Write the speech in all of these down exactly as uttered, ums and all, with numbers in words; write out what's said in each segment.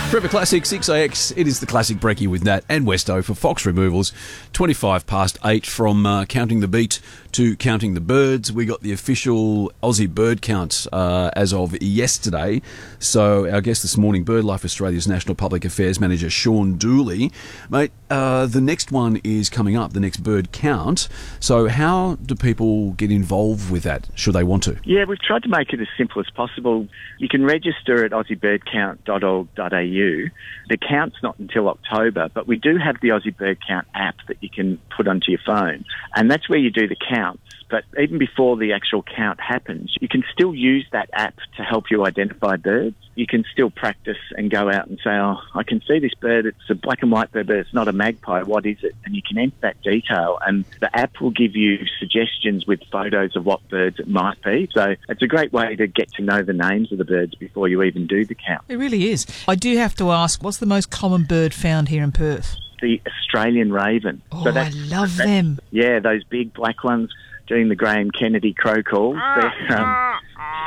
Forever Classic six A X, it is the Classic Brekkie with Nat and Westo for Fox Removals. twenty-five past eight from uh, Counting the Beat to Counting the Birds. We got the official Aussie bird count uh, as of yesterday. So our guest this morning, BirdLife Australia's National Public Affairs Manager, Sean Dooley. Mate, uh, the next one is coming up, the next bird count. So how do people get involved with that, should they want to? Yeah, we've tried to make it as simple as possible. You can register at aussie bird count dot org dot a u. The count's not until October, but we do have the Aussie Bird Count app that you can put onto your phone, and that's where you do the counts. But even before the actual count happens, you can still use that app to help you identify birds. You can still practice and go out and say, oh, I can see this bird, it's a black and white bird, but it's not a magpie, what is it? And you can enter that detail, and the app will give you suggestions with photos of what birds it might be. So it's a great way to get to know the names of the birds before you even do the count. It really is. I do have to ask, what's the most common bird found here in Perth? The Australian raven. Oh, so I love them. Yeah, those big black ones doing the Graham Kennedy crow calls. They're, um,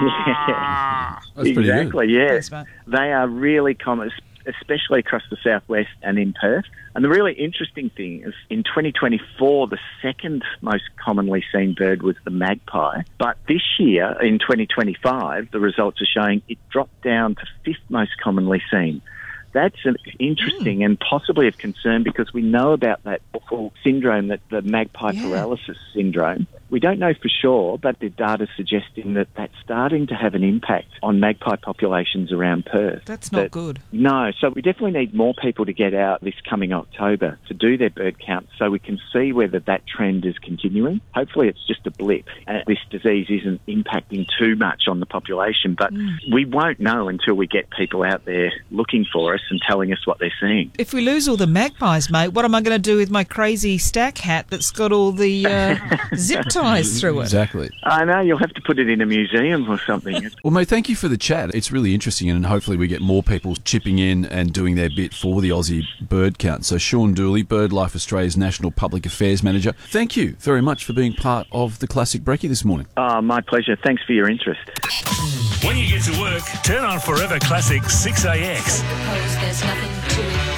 yeah, That's pretty exactly, good. yeah. Thanks, mate. They are really common, especially across the southwest and in Perth. And the really interesting thing is in twenty twenty-four, the second most commonly seen bird was the magpie. But this year, in twenty twenty-five, the results are showing it dropped down to fifth most commonly seen. That's an interesting mm. and possibly of concern because we know about that awful syndrome, that the magpie yeah. paralysis syndrome. We don't know for sure, but the data's suggesting that that's starting to have an impact on magpie populations around Perth. That's not that, good. No, so we definitely need more people to get out this coming October to do their bird count so we can see whether that trend is continuing. Hopefully it's just a blip and this disease isn't impacting too much on the population, but mm. we won't know until we get people out there looking for us and telling us what they're seeing. If we lose all the magpies, mate, what am I going to do with my crazy stack hat that's got all the uh, zip ties through it? Exactly. I know, you'll have to put it in a museum or something. Well, mate, thank you for the chat. It's really interesting, and hopefully we get more people chipping in and doing their bit for the Aussie bird count. So Sean Dooley, BirdLife Australia's National Public Affairs Manager, thank you very much for being part of the Classic Brekkie this morning. Oh, my pleasure. Thanks for your interest. When you get to work, turn on Forever Classic six A X. There's nothing to it.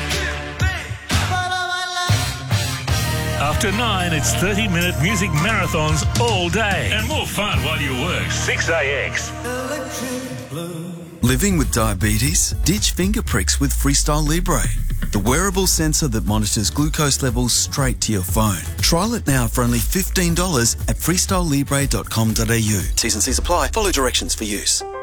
After nine, it's thirty-minute music marathons all day. And more fun while you work. six A X. Living with diabetes? Ditch finger pricks with Freestyle Libre, the wearable sensor that monitors glucose levels straight to your phone. Trial it now for only fifteen dollars at freestyle libre dot com dot a u. T's and C's apply. Follow directions for use.